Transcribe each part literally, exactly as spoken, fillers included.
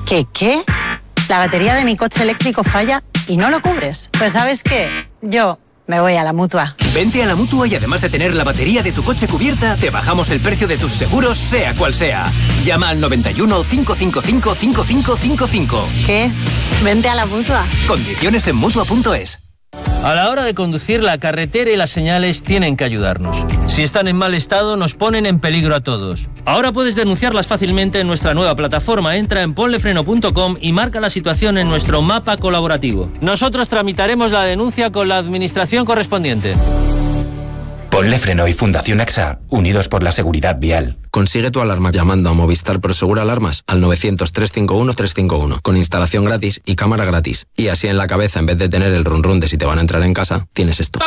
¿Qué qué? La batería de mi coche eléctrico falla y no lo cubres. Pues ¿sabes qué? Yo me voy a la Mutua. Vente a la Mutua y además de tener la batería de tu coche cubierta, te bajamos el precio de tus seguros, sea cual sea. Llama al noventa y uno, cinco cinco cinco, cinco cinco cinco cinco. ¿Qué? Vente a la Mutua. Condiciones en Mutua punto es. A la hora de conducir, la carretera y las señales tienen que ayudarnos. Si están en mal estado, nos ponen en peligro a todos. Ahora puedes denunciarlas fácilmente en nuestra nueva plataforma. Entra en ponlefreno punto com y marca la situación en nuestro mapa colaborativo. Nosotros tramitaremos la denuncia con la administración correspondiente. Ponle Freno y Fundación AXA, unidos por la seguridad vial. Consigue tu alarma llamando a Movistar Prosegur Alarmas al novecientos, trescientos cincuenta y uno, trescientos cincuenta y uno, con instalación gratis y cámara gratis. Y así en la cabeza, en vez de tener el run run de si te van a entrar en casa, tienes esto.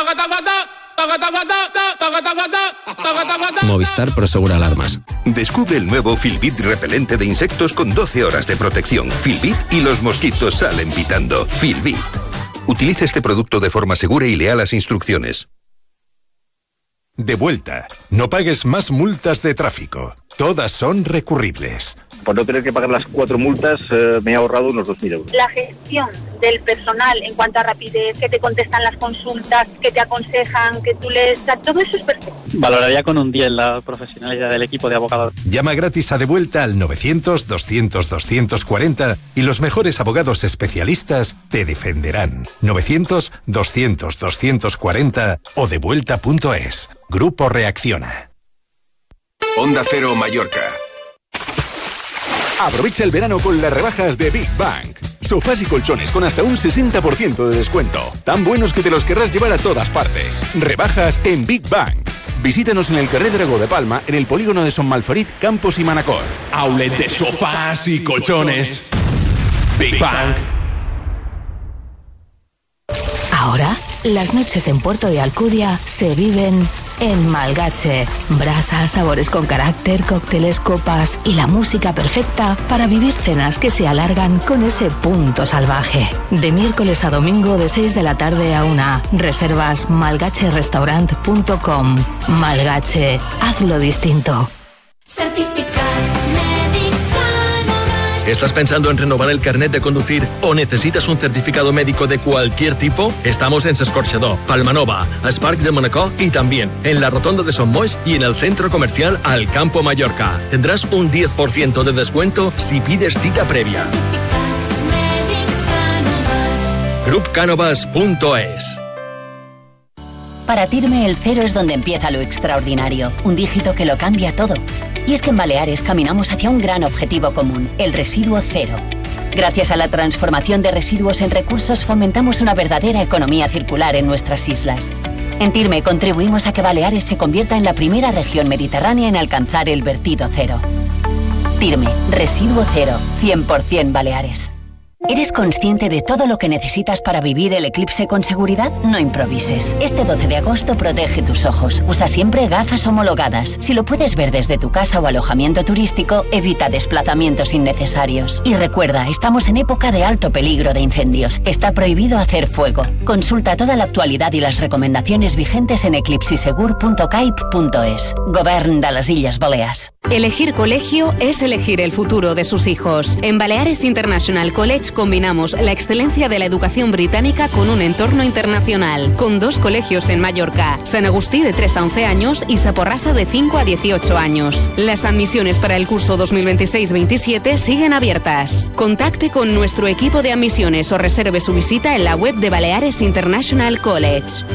Movistar Prosegur Alarmas. Descubre el nuevo Filbit repelente de insectos con doce horas de protección. Filbit y los mosquitos salen pitando. Filbit. Utilice este producto de forma segura y lea las instrucciones. De vuelta. No pagues más multas de tráfico. Todas son recurribles. Por no tener que pagar las cuatro multas, eh, me he ahorrado unos dos mil euros. La gestión del personal en cuanto a rapidez, que te contestan las consultas, que te aconsejan, que tú les... Todo eso es perfecto. Valoraría con un diez la profesionalidad del equipo de abogados. Llama gratis a De Vuelta al novecientos, doscientos, doscientos cuarenta y los mejores abogados especialistas te defenderán. novecientos, doscientos, doscientos cuarenta o devuelta punto es. Grupo Reacciona. Onda Cero Mallorca. Aprovecha el verano con las rebajas de Big Bang. Sofás y colchones con hasta un sesenta por ciento de descuento. Tan buenos que te los querrás llevar a todas partes. Rebajas en Big Bang. Visítanos en el carrer Dragó de Palma, en el polígono de Son Malferit, Campos y Manacor. Outlet de sofás y colchones. Big Bang. Ahora, las noches en Puerto de Alcudia se viven en Malgache. Brasas, sabores con carácter, cócteles, copas y la música perfecta para vivir cenas que se alargan con ese punto salvaje. De miércoles a domingo de seis de la tarde a una. Reservas malgache restaurant punto com. Malgache, hazlo distinto. ¿Estás pensando en renovar el carnet de conducir o necesitas un certificado médico de cualquier tipo? Estamos en S'Escorxador, Palmanova, Esparc de Manacor y también en la Rotonda de Son Moix y en el Centro Comercial Al Campo Mallorca. Tendrás un diez por ciento de descuento si pides cita previa. grup canovas punto es. Para Tirme el cero es donde empieza lo extraordinario, un dígito que lo cambia todo. Y es que en Baleares caminamos hacia un gran objetivo común, el residuo cero. Gracias a la transformación de residuos en recursos fomentamos una verdadera economía circular en nuestras islas. En Tirme contribuimos a que Baleares se convierta en la primera región mediterránea en alcanzar el vertido cero. Tirme, residuo cero, cien por ciento Baleares. ¿Eres consciente de todo lo que necesitas para vivir el eclipse con seguridad? No improvises. Este doce de agosto protege tus ojos. Usa siempre gafas homologadas. Si lo puedes ver desde tu casa o alojamiento turístico, evita desplazamientos innecesarios. Y recuerda, estamos en época de alto peligro de incendios. Está prohibido hacer fuego. Consulta toda la actualidad y las recomendaciones vigentes en eclipsisegur punto caip punto es. Govern de las Illes Balears. Elegir colegio es elegir el futuro de sus hijos. En Baleares International College combinamos la excelencia de la educación británica con un entorno internacional, con dos colegios en Mallorca, San Agustí de tres a once años y Saporrasa de cinco a dieciocho años. Las admisiones para el curso dos mil veintiséis veintisiete siguen abiertas. Contacte con nuestro equipo de admisiones o reserve su visita en la web de Baleares International College.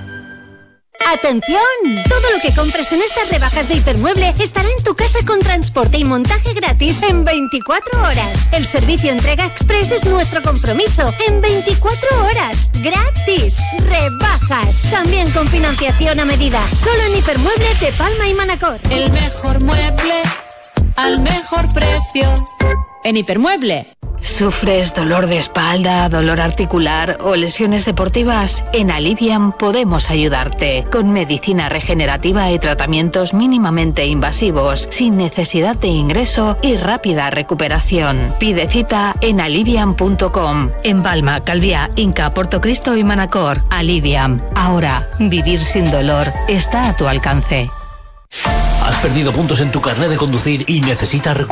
¡Atención! Todo lo que compres en estas rebajas de Hipermueble estará en tu casa con transporte y montaje gratis en veinticuatro horas. El servicio entrega express es nuestro compromiso. En veinticuatro horas. ¡Gratis! ¡Rebajas! También con financiación a medida. Solo en Hipermueble de Palma y Manacor. El mejor mueble al mejor precio. En Hipermueble. ¿Sufres dolor de espalda, dolor articular o lesiones deportivas? En Alivian podemos ayudarte con medicina regenerativa y tratamientos mínimamente invasivos, sin necesidad de ingreso y rápida recuperación. Pide cita en alivian punto com. En Palma, Calviá, Inca, Portocristo y Manacor. Alivian. Ahora, vivir sin dolor está a tu alcance. ¿Has perdido puntos en tu carnet de conducir y necesitas recuperar?